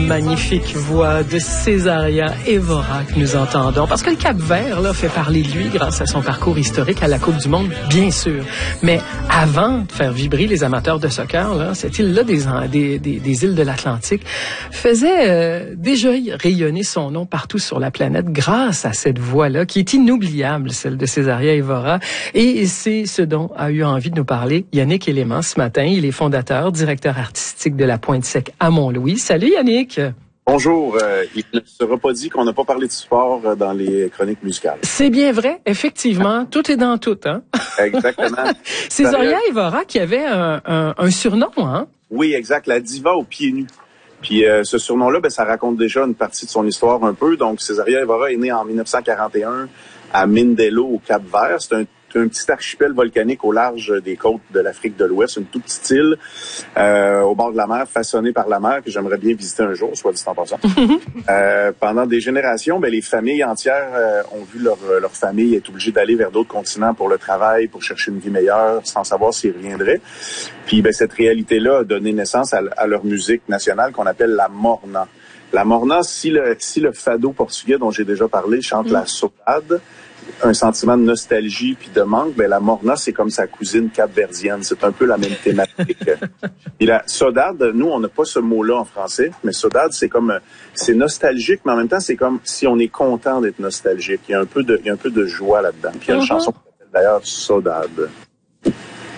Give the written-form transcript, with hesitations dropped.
magnifique voix de Césaria Évora que nous entendons. Parce que le Cap-Vert là, fait parler de lui grâce à son parcours historique à la Coupe du Monde, bien sûr. Mais avant de faire vibrer les amateurs de soccer, là, cette île-là des îles de l'Atlantique faisait déjà rayonner son nom partout sur la planète grâce à cette voix-là qui est inoubliable, celle de Césaria Évora. Et c'est ce dont a eu envie de nous parler Yannick Élément ce matin. Il est fondateur, directeur artistique de la Pointe-Sec à Mont-Louis. Salut Yannick! Bonjour. Il ne sera pas dit qu'on n'a pas parlé de sport dans les chroniques musicales. C'est bien vrai, effectivement. Tout est dans tout, hein? Exactement. Césaria Évora qui avait un surnom, hein? Oui, exact. La diva aux pieds nus. Puis ce surnom-là, ça raconte déjà une partie de son histoire un peu. Donc, Césaria Évora est née en 1941 à Mindelo, au Cap-Vert. C'est un petit archipel volcanique au large des côtes de l'Afrique de l'Ouest, une toute petite île au bord de la mer, façonnée par la mer, que j'aimerais bien visiter un jour, soit dit en passant. Pendant des générations, les familles entières ont vu leur famille être obligée d'aller vers d'autres continents pour le travail, pour chercher une vie meilleure, sans savoir s'ils reviendraient. Puis cette réalité-là a donné naissance à leur musique nationale qu'on appelle la morna. La morna, si le fado portugais dont j'ai déjà parlé chante la saudade, un sentiment de nostalgie puis de manque, la morna, c'est comme sa cousine capverdienne. C'est un peu la même thématique. Et la saudade, nous, on n'a pas ce mot-là en français, mais saudade, c'est nostalgique, mais en même temps, c'est comme si on est content d'être nostalgique. Il y a un peu de joie là-dedans. Puis il y a une chanson qui s'appelle d'ailleurs Saudade.